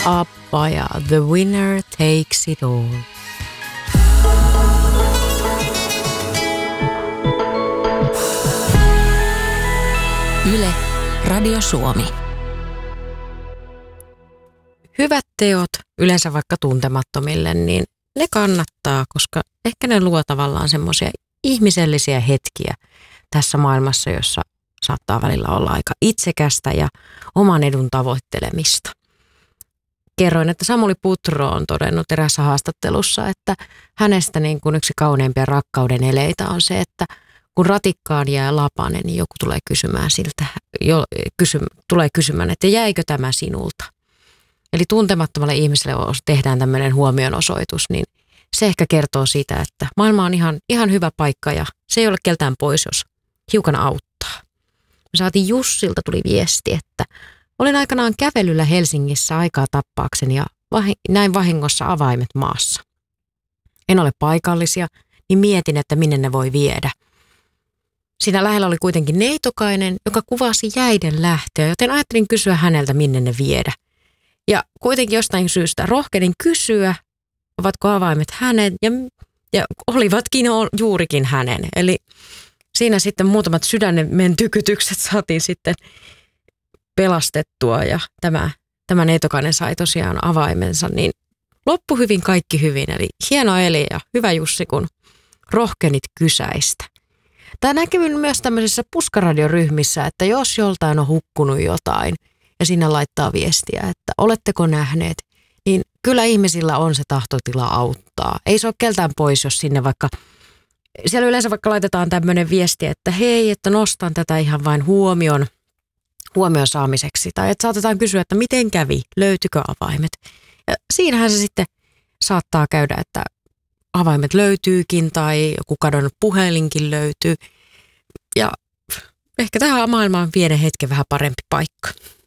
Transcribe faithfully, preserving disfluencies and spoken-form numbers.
ABBA ja The Winner Takes It All. Yle, Radio Suomi. Hyvät teot, yleensä vaikka tuntemattomille, niin ne kannattaa, koska ehkä ne luo tavallaan semmoisia ihmisellisiä hetkiä tässä maailmassa, jossa saattaa välillä olla aika itsekästä ja oman edun tavoittelemista. Kerroin, että Samuli Putro on todennut erässä haastattelussa, että hänestä niin kuin yksi kauneimpia rakkauden eleitä on se, että kun ratikkaan jää lapanen, niin joku tulee kysymään siltä, jo, kysy, tulee kysymään, että jäikö tämä sinulta? Eli tuntemattomalle ihmiselle tehdään tämmöinen huomionosoitus, niin se ehkä kertoo siitä, että maailma on ihan, ihan hyvä paikka ja se ei ole keltään pois, jos hiukan auttaa. Me saatiin Jussilta, tuli viesti, että olin aikanaan kävelyllä Helsingissä aikaa tappaakseni ja vahi, näin vahingossa avaimet maassa. En ole paikallisia, niin mietin, että minne ne voi viedä. Siinä lähellä oli kuitenkin neitokainen, joka kuvasi jäiden lähtöä, joten ajattelin kysyä häneltä, minne ne viedä. Ja kuitenkin jostain syystä rohkenin kysyä, ovatko avaimet hänen, ja, ja olivatkin juurikin hänen. Eli siinä sitten muutamat sydämen tykytykset saatiin sitten pelastettua, ja tämä, tämä neitokainen sai tosiaan avaimensa, niin loppu hyvin, kaikki hyvin. Eli hieno eli ja hyvä Jussi, kun rohkenit kysäistä. Tämä näkyy myös tämmöisissä puskaradioryhmissä, että jos joltain on hukkunut jotain ja sinne laittaa viestiä, että oletteko nähneet, niin kyllä ihmisillä on se tahtotila auttaa. Ei se ole keltään pois, jos sinne vaikka, siellä yleensä vaikka laitetaan tämmöinen viesti, että hei, että nostan tätä ihan vain huomion, huomion saamiseksi. Tai että saatetaan kysyä, että miten kävi, löytyykö avaimet. Ja siinähän se sitten saattaa käydä, että avaimet löytyykin tai joku kadonnut puhelinkin löytyy. Ja ehkä tähän maailmaan pienen hetken vähän parempi paikka.